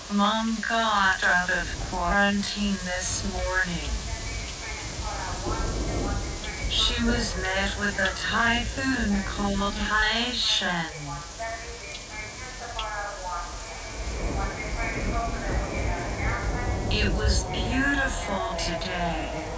Mom got out of quarantine this morning. She was met with a typhoon called Haishen. It was beautiful today.